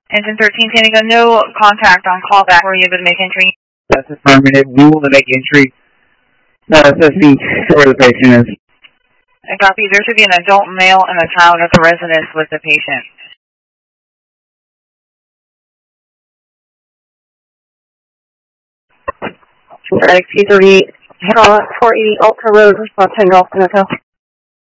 Engine 13, Tango, no contact on callback. Were you able to make entry? That's affirmative. We will make entry. Assessing where the patient is. I copy. There should be an adult male and a child at the residence with the patient. T38, head on 480 Ultra Road, response 10 Golf, Hotel.